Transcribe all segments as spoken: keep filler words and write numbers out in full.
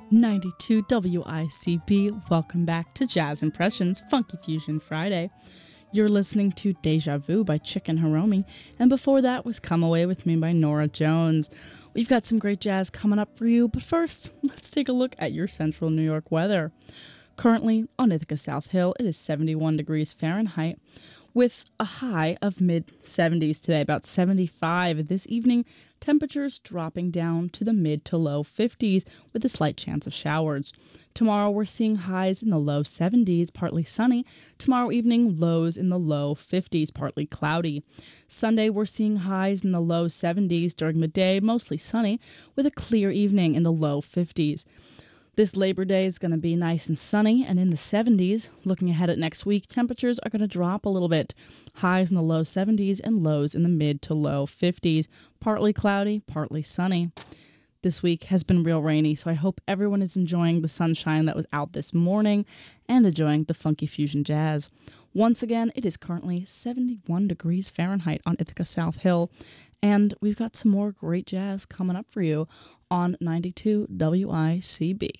ninety-two W I C B. Welcome back to Jazz Impressions Funky Fusion Friday. You're listening to Deja Vu by Chicken Hiromi, and before that was Come Away With Me by Norah Jones. We've got some great jazz coming up for you, but first, let's take a look at your central New York weather. Currently, on Ithaca South Hill, it is seventy-one degrees Fahrenheit, with a high of mid seventies today, about seventy-five this evening. Temperatures dropping down to the mid to low fifties with a slight chance of showers. Tomorrow we're seeing highs in the low seventies, partly sunny. Tomorrow evening, lows in the low fifties, partly cloudy. Sunday we're seeing highs in the low seventies during the day, mostly sunny, with a clear evening in the low fifties. This Labor Day is going to be nice and sunny and in the seventies. Looking ahead at next week, temperatures are going to drop a little bit. Highs in the low seventies and lows in the mid to low fifties. Partly cloudy, partly sunny. This week has been real rainy, so I hope everyone is enjoying the sunshine that was out this morning and enjoying the funky fusion jazz. Once again, it is currently seventy-one degrees Fahrenheit on Ithaca South Hill, and we've got some more great jazz coming up for you on ninety-two W I C B.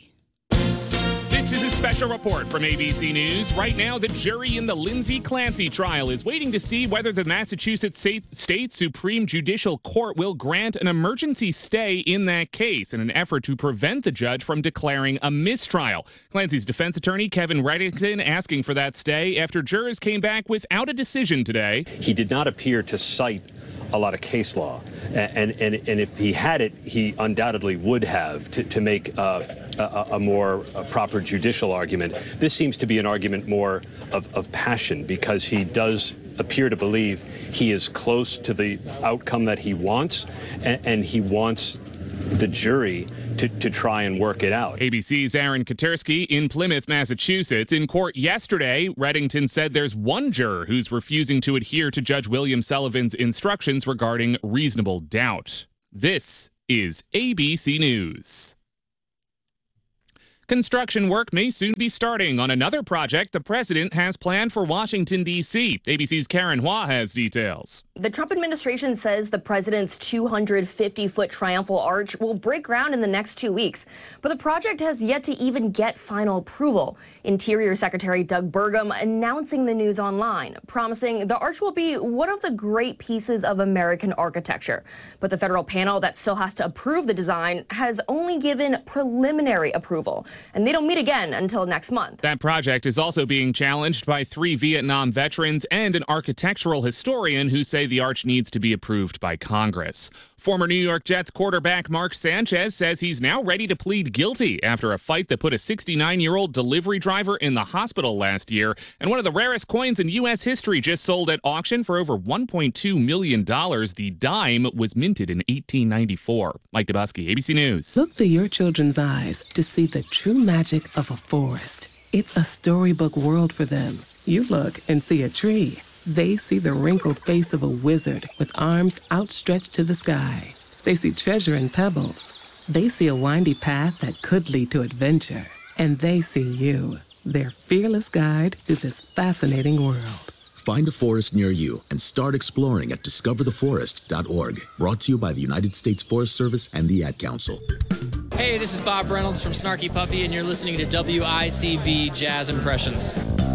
This is a special report from A B C News. Right now, the jury in the Lindsay Clancy trial is waiting to see whether the Massachusetts State Supreme Judicial Court will grant an emergency stay in that case in an effort to prevent the judge from declaring a mistrial. Clancy's defense attorney, Kevin Reddington, asking for that stay after jurors came back without a decision today. He did not appear to cite a lot of case law, and and, and if he had it, he undoubtedly would have to, to make uh, a, a more a proper judicial argument. This seems to be an argument more of, of passion, because he does appear to believe he is close to the outcome that he wants, and, and he wants the jury to, to try and work it out. A B C's Aaron Katersky in Plymouth, Massachusetts. In court yesterday, Reddington said there's one juror who's refusing to adhere to Judge William Sullivan's instructions regarding reasonable doubt. This is A B C News. Construction work may soon be starting on another project the president has planned for Washington, D C A B C's Karen Hua has details. The Trump administration says the president's two hundred fifty foot triumphal arch will break ground in the next two weeks. But the project has yet to even get final approval. Interior Secretary Doug Burgum announcing the news online, promising the arch will be one of the great pieces of American architecture. But the federal panel that still has to approve the design has only given preliminary approval, and they don't meet again until next month. That project is also being challenged by three Vietnam veterans and an architectural historian who say the arch needs to be approved by Congress. Former New York Jets quarterback Mark Sanchez says he's now ready to plead guilty after a fight that put a sixty-nine-year-old delivery driver in the hospital last year. And one of the rarest coins in U S history just sold at auction for over one point two million dollars. The dime was minted in eighteen ninety-four. Mike Dubusky, A B C News. Look through your children's eyes to see the true magic of a forest. It's a storybook world for them. You look and see a tree. They see the wrinkled face of a wizard with arms outstretched to the sky. They see treasure in pebbles. They see a windy path that could lead to adventure. And they see you, their fearless guide through this fascinating world. Find a forest near you and start exploring at discover the forest dot org. Brought to you by the United States Forest Service and the Ad Council. Hey, this is Bob Reynolds from Snarky Puppy, and you're listening to W I C B Jazz Impressions.